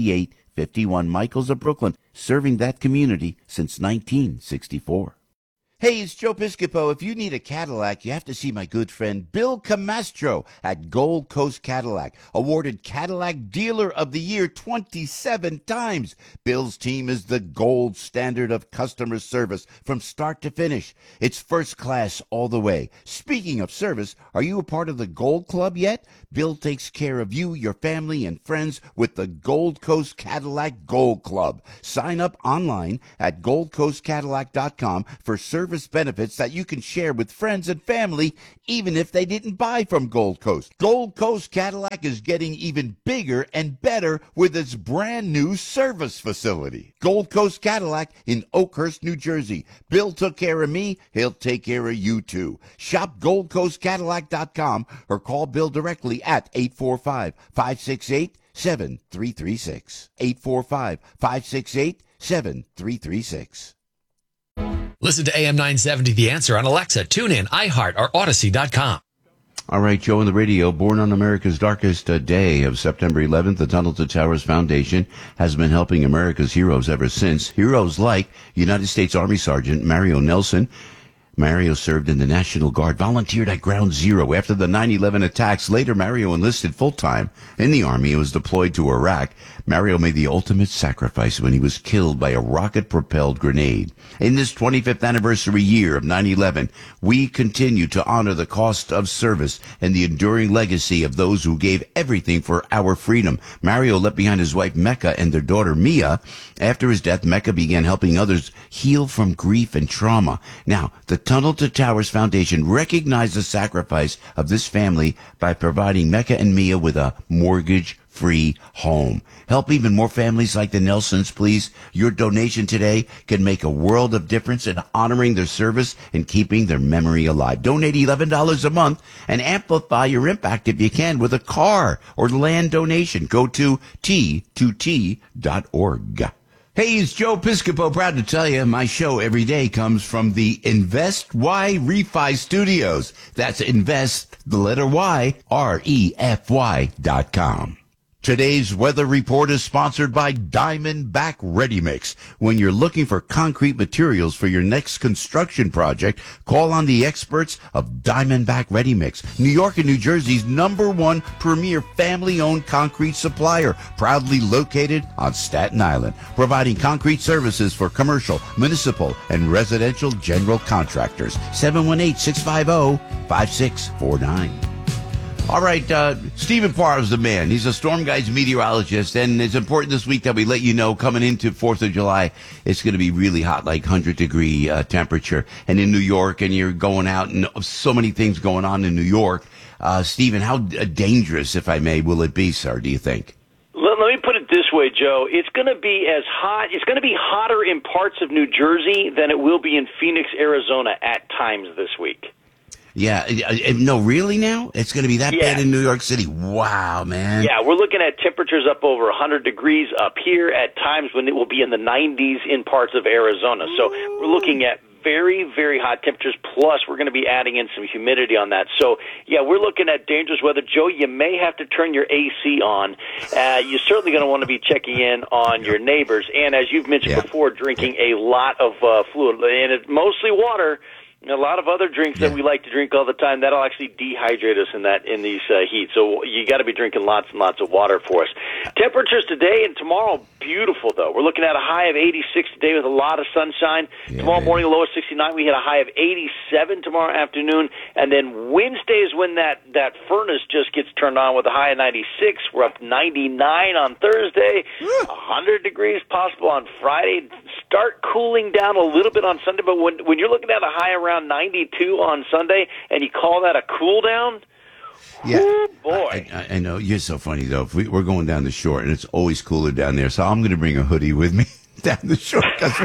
718-998-7851. Michael's of Brooklyn, serving that community since 1964. Hey, it's Joe Piscopo. If you need a Cadillac, you have to see my good friend Bill Camastro at Gold Coast Cadillac, awarded Cadillac Dealer of the Year 27 times. Bill's team is the gold standard of customer service from start to finish. It's first class all the way. Speaking of service, are you a part of the Gold Club yet? Bill takes care of you, your family, and friends with the Gold Coast Cadillac Gold Club. Sign up online at goldcoastcadillac.com for service benefits that you can share with friends and family, even if they didn't buy from Gold Coast. Gold Coast Cadillac is getting even bigger and better with its brand new service facility. Gold Coast Cadillac in Oakhurst, New Jersey. Bill took care of me. He'll take care of you too. Shop goldcoastcadillac.com or call Bill directly at 845-568-7336. 845-568-7336. Listen to AM 970 The Answer on Alexa, TuneIn, iHeart, or Odyssey.com. All right, Joe on the radio. Born on America's darkest day of September 11th, the Tunnel to Towers Foundation has been helping America's heroes ever since. Heroes like United States Army Sergeant Mario Nelson. Mario served in the National Guard, volunteered at Ground Zero after the 9/11 attacks. Later, Mario enlisted full-time in the Army and was deployed to Iraq. Mario made the ultimate sacrifice when he was killed by a rocket-propelled grenade. In this 25th anniversary year of 9/11, we continue to honor the cost of service and the enduring legacy of those who gave everything for our freedom. Mario left behind his wife, Mecca, and their daughter, Mia. After his death, Mecca began helping others heal from grief and trauma. Now, the Tunnel to Towers Foundation recognized the sacrifice of this family by providing Mecca and Mia with a mortgage-free home. Help even more families like the Nelsons, please. Your donation today can make a world of difference in honoring their service and keeping their memory alive. Donate $11 a month and amplify your impact if you can with a car or land donation. Go to T2T.org. Hey, it's Joe Piscopo. Proud to tell you my show every day comes from the Invest Y Refi Studios. That's Invest, the letter Y, REFY.com. Today's weather report is sponsored by Diamondback Ready Mix. When you're looking for concrete materials for your next construction project, call on the experts of Diamondback Ready Mix, New York and New Jersey's #1 premier family-owned concrete supplier, proudly located on Staten Island, providing concrete services for commercial, municipal, and residential general contractors. 718-650-5649. All right, Stephen Parr is the man. He's a Storm Guides meteorologist, and it's important this week that we let you know coming into 4th of July, it's going to be really hot, like 100-degree temperature. And in New York, and you're going out, and so many things going on in New York. Stephen, how dangerous, if I may, will it be, sir, do you think? Let me put it this way, Joe. It's going to be as hot. It's going to be hotter in parts of New Jersey than it will be in Phoenix, Arizona at times this week. Yeah, no, really now? It's going to be that bad in New York City? Wow, man. Yeah, we're looking at temperatures up over 100 degrees up here at times when it will be in the 90s in parts of Arizona. So we're looking at very, very hot temperatures, plus we're going to be adding in some humidity on that. So, yeah, we're looking at dangerous weather. Joe, you may have to turn your AC on. You're certainly going to want to be checking in on your neighbors. And as you've mentioned before, drinking a lot of fluid, and it's mostly water. A lot of other drinks that we like to drink all the time, that'll actually dehydrate us in these heat. So you got to be drinking lots and lots of water for us. Temperatures today and tomorrow, beautiful though. We're looking at a high of 86 today with a lot of sunshine. Tomorrow morning, a low of 69. We hit a high of 87 tomorrow afternoon. And then Wednesday is when that furnace just gets turned on with a high of 96. We're up 99 on Thursday. 100 degrees possible on Friday. Start cooling down a little bit on Sunday. But when you're looking at a high around 92 on Sunday, and you call that a cool down? Yeah, ooh, boy. I know. You're so funny, though. We're going down the shore, and it's always cooler down there, so I'm going to bring a hoodie with me down the shore.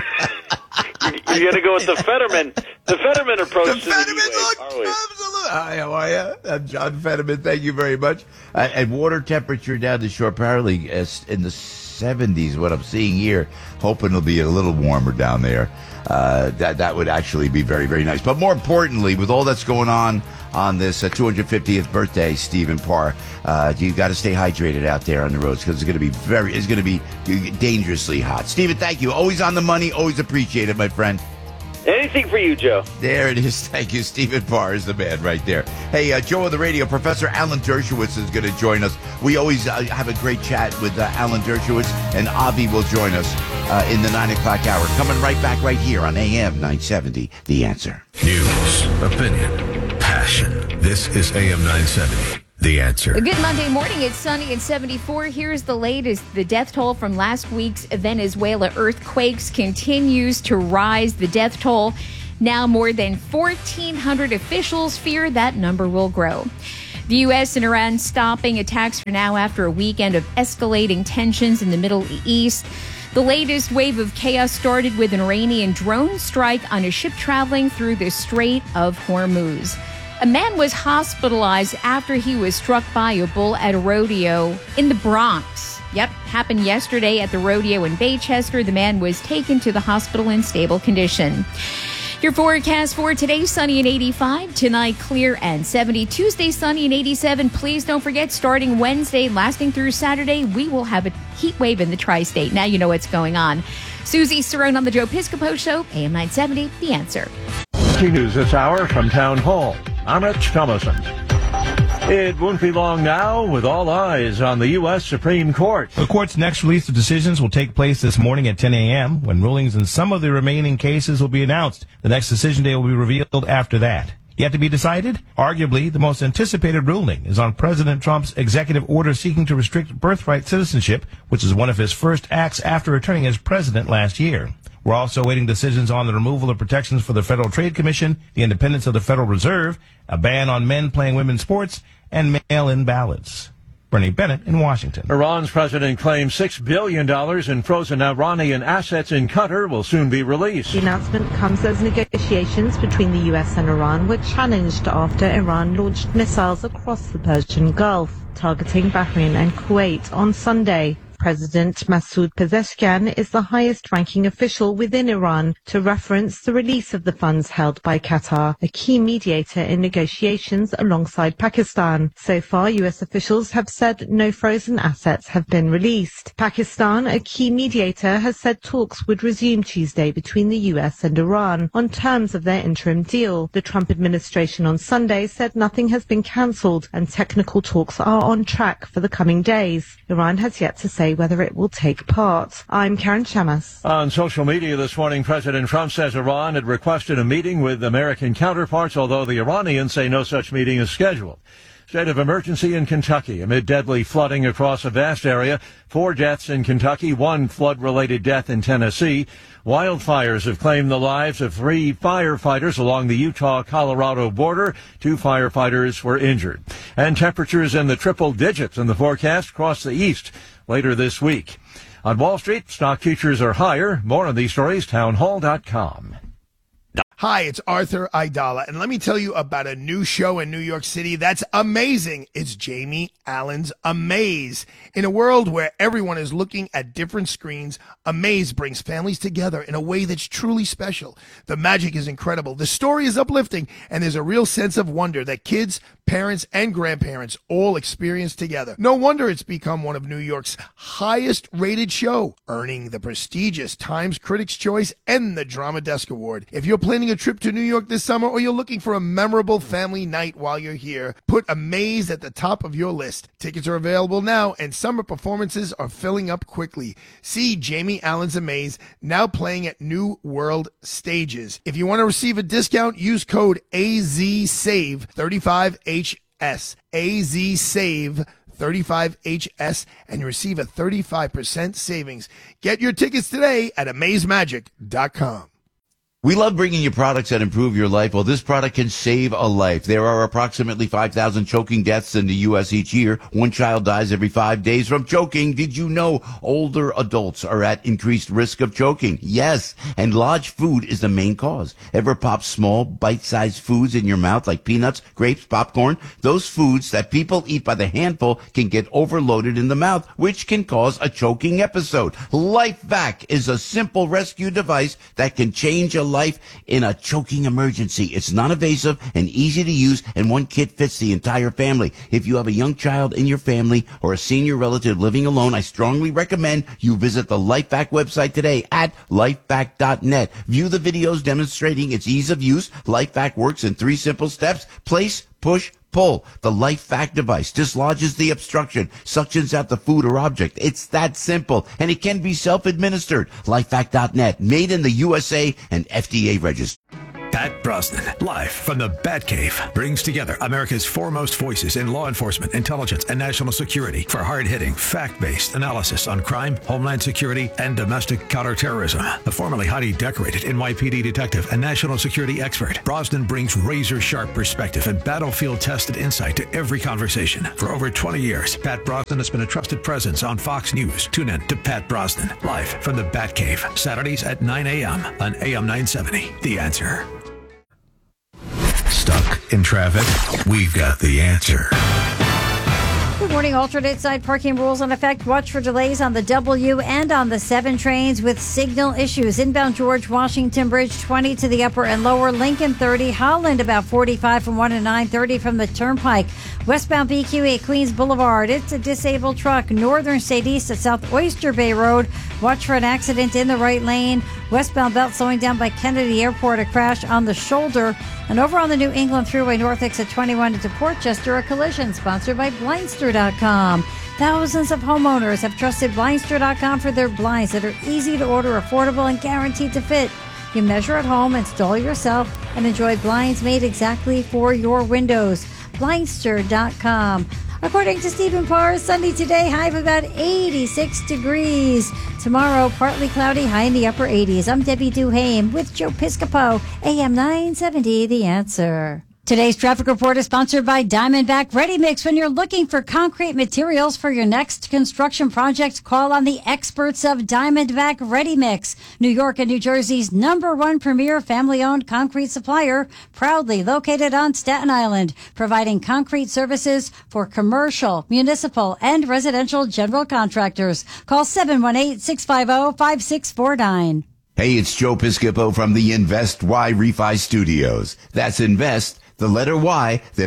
You're going to go with the Fetterman. The Fetterman approach to the heat wave, are we? Hi, how are you? I'm John Fetterman. Thank you very much. And water temperature down the shore, apparently in the 70s, what I'm seeing here. Hoping it'll be a little warmer down there. That would actually be very, very nice. But more importantly, with all that's going on this 250th birthday, Stephen Parr, you got to stay hydrated out there on the roads because it's going to be dangerously hot. Stephen, thank you. Always on the money. Always appreciate it, my friend. Anything for you, Joe. There it is. Thank you. Stephen Parr is the man right there. Hey, Joe on the radio, Professor Alan Dershowitz is going to join us. We always have a great chat with Alan Dershowitz, and Avi will join us in the 9 o'clock hour. Coming right back right here on AM 970, The Answer. News, opinion, passion. This is AM 970. The Answer. A good Monday morning. It's sunny and 74. Here's the latest. The death toll from last week's Venezuela earthquakes continues to rise. The death toll now more than 1,400. Officials fear that number will grow. The U.S. and Iran stopping attacks for now after a weekend of escalating tensions in the Middle East. The latest wave of chaos started with an Iranian drone strike on a ship traveling through the Strait of Hormuz. A man was hospitalized after he was struck by a bull at a rodeo in the Bronx. Yep, happened yesterday at the rodeo in Baychester. The man was taken to the hospital in stable condition. Your forecast for today, sunny and 85. Tonight, clear and 70. Tuesday, sunny and 87. Please don't forget, starting Wednesday, lasting through Saturday, we will have a heat wave in the tri-state. Now you know what's going on. Susie Cerrone on the Joe Piscopo Show, AM 970, The Answer. News this hour from Town Hall. I'm Rich Thomason. It won't be long now with all eyes on the U.S. Supreme Court. The court's next release of decisions will take place this morning at 10 a.m. when rulings in some of the remaining cases will be announced. The next decision day will be revealed after that. Yet to be decided? Arguably, the most anticipated ruling is on President Trump's executive order seeking to restrict birthright citizenship, which is one of his first acts after returning as president last year. We're also awaiting decisions on the removal of protections for the Federal Trade Commission, the independence of the Federal Reserve, a ban on men playing women's sports, and mail-in ballots. Bernie Bennett in Washington. Iran's president claims $6 billion in frozen Iranian assets in Qatar will soon be released. The announcement comes as negotiations between the U.S. and Iran were challenged after Iran launched missiles across the Persian Gulf, targeting Bahrain and Kuwait on Sunday. President Masoud Pezeshkian is the highest-ranking official within Iran to reference the release of the funds held by Qatar, a key mediator in negotiations alongside Pakistan. So far, U.S. officials have said no frozen assets have been released. Pakistan, a key mediator, has said talks would resume Tuesday between the U.S. and Iran on terms of their interim deal. The Trump administration on Sunday said nothing has been cancelled and technical talks are on track for the coming days. Iran has yet to say whether it will take part. I'm Karen Shamas. On social media this morning, President Trump says Iran had requested a meeting with American counterparts, although the Iranians say no such meeting is scheduled. State of emergency in Kentucky amid deadly flooding across a vast area. 4 deaths in Kentucky, 1 flood-related death in Tennessee. Wildfires have claimed the lives of 3 firefighters along the Utah-Colorado border. 2 firefighters were injured. And temperatures in the triple digits in the forecast across the east later this week. On Wall Street, stock futures are higher. More on these stories, townhall.com. Hi, it's Arthur Aidala, and let me tell you about a new show in New York City that's amazing. It's Jamie Allen's Amaze. In a world where everyone is looking at different screens, Amaze brings families together in a way that's truly special. The magic is incredible, the story is uplifting, and there's a real sense of wonder that kids, parents, and grandparents all experience together. No wonder it's become one of New York's highest-rated show, earning the prestigious Times Critics' Choice and the Drama Desk Award. If you're planning a trip to New York this summer or you're looking for a memorable family night while you're here, put Amaze at the top of your list. Tickets are available now, and summer performances are filling up quickly. See Jamie Allen's Amaze, now playing at New World Stages. If you want to receive a discount, use code AZSAVE35HS. AZSAVE35HS, and you receive a 35% savings. Get your tickets today at AmazeMagic.com. We love bringing you products that improve your life. Well, this product can save a life. There are approximately 5,000 choking deaths in the U.S. each year. 1 child dies every 5 days from choking. Did you know older adults are at increased risk of choking? Yes, and large food is the main cause. Ever pop small, bite-sized foods in your mouth like peanuts, grapes, popcorn? Those foods that people eat by the handful can get overloaded in the mouth, which can cause a choking episode. LifeVac is a simple rescue device that can change a life in a choking emergency. It's non-invasive and easy to use, and one kit fits the entire family. If you have a young child in your family or a senior relative living alone, I strongly recommend you visit the LifeVac website today at lifevac.net. View the videos demonstrating its ease of use. LifeVac works in 3 simple steps: place, push, pull. The LifeVac device dislodges the obstruction, suctions out the food or object. It's that simple, and it can be self-administered. LifeVac.net, made in the USA and FDA registered. Pat Brosnan, live from the Batcave, brings together America's foremost voices in law enforcement, intelligence, and national security for hard-hitting, fact-based analysis on crime, homeland security, and domestic counterterrorism. The formerly highly decorated NYPD detective and national security expert, Brosnan brings razor-sharp perspective and battlefield-tested insight to every conversation. For over 20 years, Pat Brosnan has been a trusted presence on Fox News. Tune in to Pat Brosnan, live from the Batcave, Saturdays at 9 a.m. on AM 970. The Answer. Stuck in traffic? We've got the answer. Good morning. Alternate side parking rules in effect. Watch for delays on the W and on the 7 trains with signal issues. Inbound George Washington Bridge 20 to the upper and lower. Lincoln 30. Holland about 45 from 1 to 9. 30 from the Turnpike. Westbound BQ8 Queens Boulevard. It's a disabled truck. Northern State East at South Oyster Bay Road. Watch for an accident in the right lane. Westbound belt slowing down by Kennedy Airport. A crash on the shoulder. And over on the New England Thruway North exit 21 into Portchester, a collision sponsored by Blindster.com. Thousands of homeowners have trusted Blindster.com for their blinds that are easy to order, affordable, and guaranteed to fit. You measure at home, install yourself, and enjoy blinds made exactly for your windows. Blindster.com. According to Stephen Parr, sunny today, high of about 86 degrees. Tomorrow, partly cloudy, high in the upper 80s. I'm Debbie Duhame with Joe Piscopo, AM 970, The Answer. Today's traffic report is sponsored by Diamondback Ready Mix. When you're looking for concrete materials for your next construction project, call on the experts of Diamondback Ready Mix. New York and New Jersey's #1 premier family-owned concrete supplier, proudly located on Staten Island, providing concrete services for commercial, municipal, and residential general contractors. Call 718-650-5649. Hey, it's Joe Piscopo from the Invest Y Refi Studios. That's Invest, the letter Y, then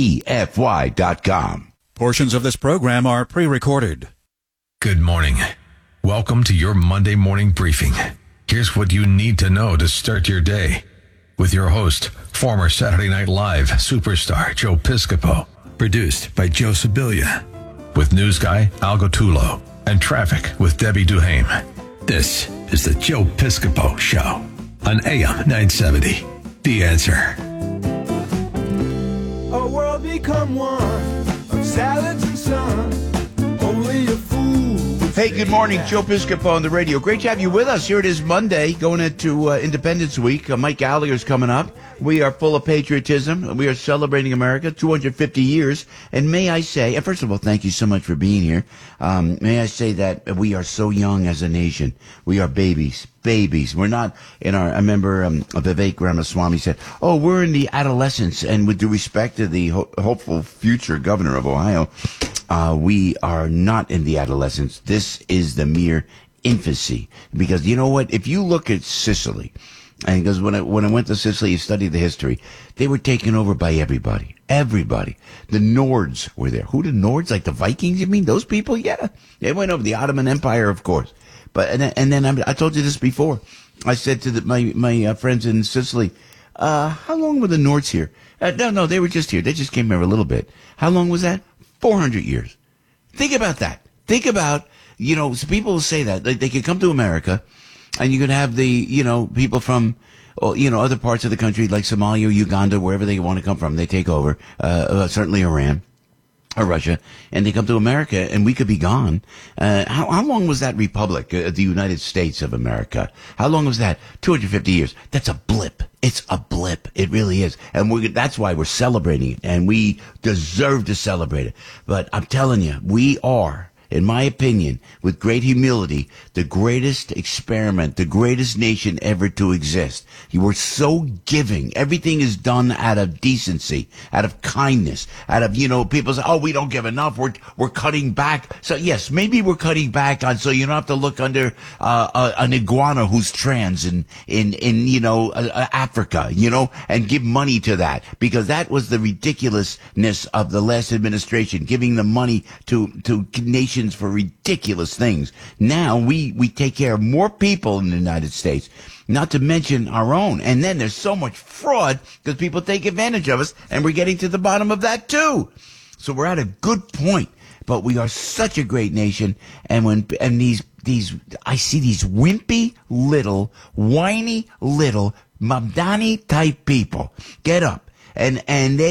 REFY.com. Portions of this program are pre-recorded. Good morning. Welcome to your Monday morning briefing. Here's what you need to know to start your day. With your host, former Saturday Night Live superstar Joe Piscopo. Produced by Joe Sibilia. With news guy Al Gottulo. And traffic with Debbie Duhame. This is the Joe Piscopo Show on AM 970. The Answer. A world become one of salads and sun. Only a fool. Hey, good morning. Joe Piscopo on the radio. Great to have you with us. Here it is Monday, going into Independence Week. Mike Gallagher's coming up. We are full of patriotism. We are celebrating America, 250 years. And may I say, and first of all, thank you so much for being here. May I say that we are so young as a nation. We are babies. We're not in our, I remember Vivek Ramaswamy said, oh, we're in the adolescence. And with due respect to the hopeful future governor of Ohio, we are not in the adolescence. This is the mere infancy. Because you know what? If you look at Sicily, and because when I went to Sicily and studied the history, they were taken over by everybody. Everybody. The Nords were there. Who the Nords? Like the Vikings, you mean? Those people? Yeah. They went over the Ottoman Empire, of course. But and then I told you this before. I said to my friends in Sicily, how long were the Nords here? No, they were just here. They just came here a little bit. How long was that? 400 years. Think about that. Think about, so people will say that. They could come to America, and you could have the, people from, other parts of the country like Somalia, Uganda, wherever they want to come from. They take over, certainly Iran or Russia, and they come to America, and we could be gone. How long was that republic, the United States of America? How long was that? 250 years. That's a blip. It's a blip. It really is. And that's why we're celebrating it, and we deserve to celebrate it. But I'm telling you, we are in my opinion, with great humility, the greatest experiment, the greatest nation ever to exist. You were so giving. Everything is done out of decency, out of kindness, out of, people say, oh, we don't give enough. We're cutting back. So yes, maybe we're cutting back on, so you don't have to look under, an iguana who's trans in Africa, and give money to that, because that was the ridiculousness of the last administration, giving the money to nations for ridiculous things. Now we take care of more people in the United States, not to mention our own. And then there's so much fraud because people take advantage of us, and we're getting to the bottom of that too. So we're at a good point, but we are such a great nation. And these I see these wimpy little, whiny little Mamdani type people get up and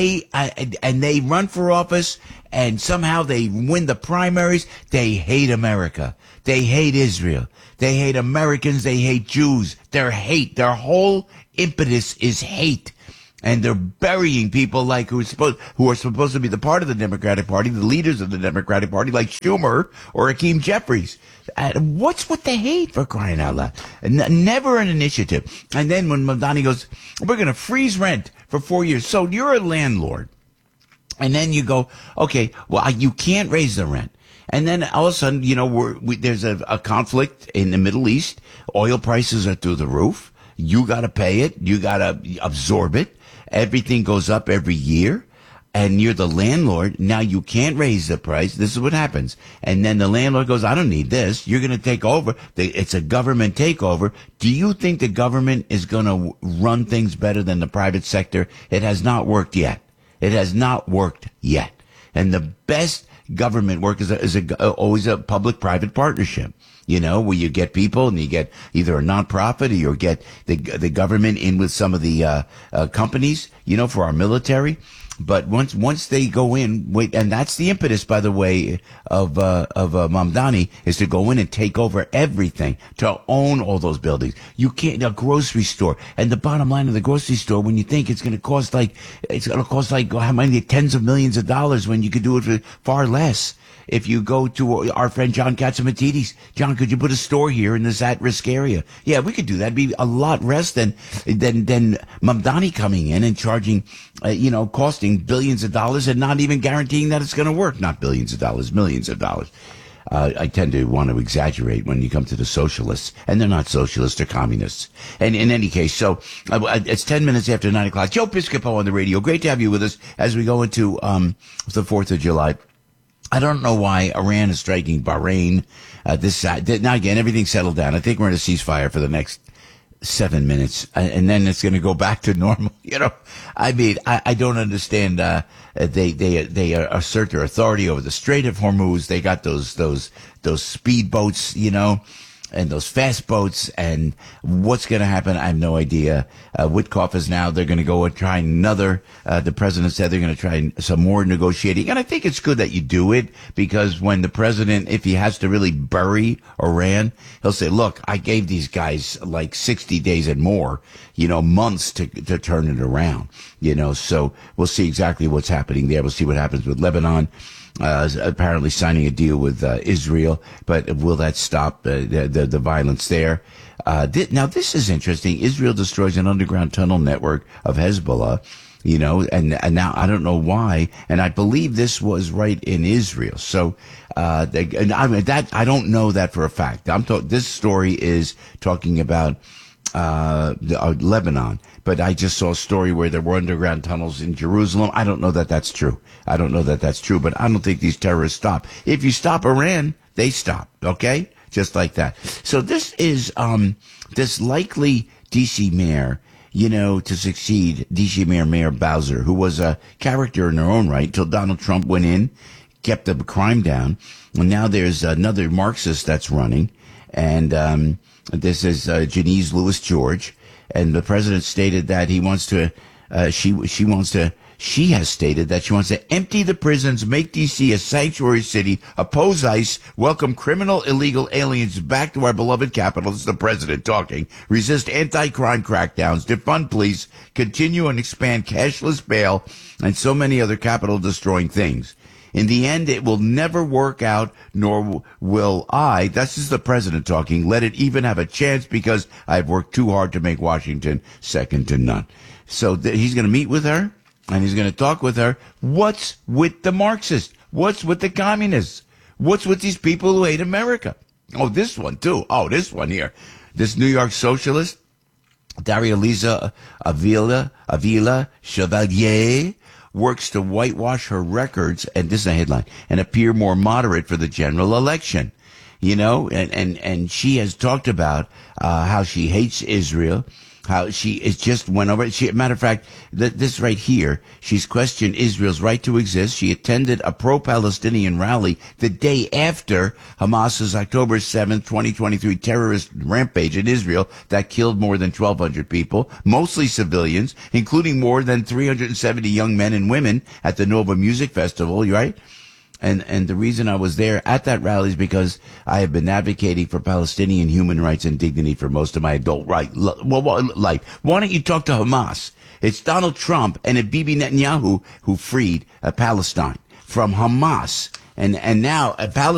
they run for office, and somehow they win the primaries. They hate America. They hate Israel. They hate Americans. They hate Jews. Their whole impetus is hate. And they're burying people like who are supposed to be the part of the Democratic Party, the leaders of the Democratic Party, like Schumer or Hakeem Jeffries. What's with the hate, for crying out loud? Never an initiative. And then when Mamdani goes, we're going to freeze rent for 4 years. So you're a landlord. And then you go, okay, well, you can't raise the rent. And then all of a sudden, there's a conflict in the Middle East. Oil prices are through the roof. You got to pay it. You got to absorb it. Everything goes up every year, and you're the landlord. Now you can't raise the price. This is what happens. And then the landlord goes, I don't need this. You're going to take over. It's a government takeover. Do you think the government is going to run things better than the private sector? It has not worked yet. It has not worked yet. And the best government work is always a public-private partnership. Where you get people and you get either a nonprofit or you get the government in with some of the companies, for our military. But once they go in, and that's the impetus, by the way, of Mamdani, is to go in and take over everything, to own all those buildings. You can't, a grocery store. And the bottom line of the grocery store, when you think it's going to cost like how many tens of millions of dollars, when you could do it for far less. If you go to our friend John Catsimatidis, John, could you put a store here in this at-risk area? Yeah, we could do that. It'd be a lot less than Mamdani coming in and charging, costing billions of dollars and not even guaranteeing that it's going to work. Not billions of dollars, millions of dollars. I tend to want to exaggerate when you come to the socialists, and they're not socialists, they're communists. And in any case, so it's 10 minutes after 9 o'clock. Joe Piscopo on the radio. Great to have you with us as we go into the 4th of July. I don't know why Iran is striking Bahrain. Now again, everything's settled down. I think we're in a ceasefire for the next 7 minutes, and then it's going to go back to normal. I mean, I don't understand. They assert their authority over the Strait of Hormuz. They got those speed boats, and those fast boats, and what's going to happen, I have no idea. Witkoff is now, they're going to go and try another, the president said they're going to try some more negotiating. And I think it's good that you do it, because when the president, if he has to really bury Iran, he'll say, look, I gave these guys like 60 days and more, months to turn it around, so we'll see exactly what's happening there. We'll see what happens with Lebanon. Apparently signing a deal with Israel, but will that stop the violence there? Now this is interesting. Israel destroys an underground tunnel network of Hezbollah, and now I don't know why, and I believe this was right in Israel. So, I don't know that for a fact. This story is talking about Lebanon, but I just saw a story where there were underground tunnels in Jerusalem. I don't know that that's true. But I don't think these terrorists stop. If you stop Iran, they stop. Okay, just like that. So this is this likely DC mayor, to succeed, DC Mayor Bowser, who was a character in her own right until Donald Trump went in, kept the crime down, and now there's another Marxist that's running, and this is Janice Lewis George, and the president stated that he wants to. She has stated that she wants to empty the prisons, make D.C. a sanctuary city, oppose ICE, welcome criminal illegal aliens back to our beloved capital. This is the president talking. Resist anti-crime crackdowns, defund police, continue and expand cashless bail, and so many other capital-destroying things. In the end, it will never work out, nor will I, this is the president talking, let it even have a chance because I've worked too hard to make Washington second to none. So he's going to meet with her, and he's going to talk with her. What's with the Marxists? What's with the communists? What's with these people who hate America? Oh, this one, too. Oh, this one here. This New York socialist, Daria-Liza Avila Chevalier, works to whitewash her records, and this is a headline, and appear more moderate for the general election. You know, and she has talked about how she hates Israel, how she is just went over. Matter of fact, this right here, she's questioned Israel's right to exist. She attended a pro-Palestinian rally the day after Hamas's October 7th, 2023 terrorist rampage in Israel that killed more than 1,200 people, mostly civilians, including more than 370 young men and women at the Nova Music Festival, right? And the reason I was there at that rally is because I have been advocating for Palestinian human rights and dignity for most of my adult life. Why don't you talk to Hamas? It's Donald Trump and Bibi Netanyahu who freed Palestine from Hamas. And now Palestine